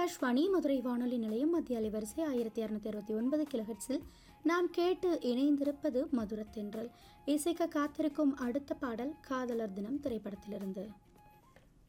ஆகாஷ்வாணி மதுரை வானொலி நிலையம் மத்திய அலைவரிசை 1669 கிலோஹெர்ட்ஸில் நாம் கேட்டு இணைந்திருப்பது மதுரத்தென்றல். இசைக்க காத்திருக்கும் அடுத்த பாடல் காதலர் தினம் திரைப்படத்திலிருந்து.